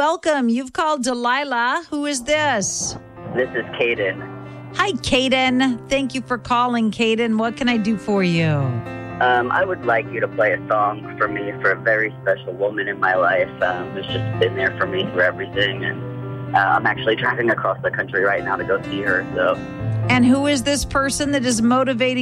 welcome. You've called Delilah. Who is this? This is Caden. Hi, Caden. Thank you for calling, Caden. What can I do for you? I would like you to play a song for me for a very special woman in my life who's just been there for me through everything. And I'm actually driving across the country right now to go see her. So. And who is this person that is motivating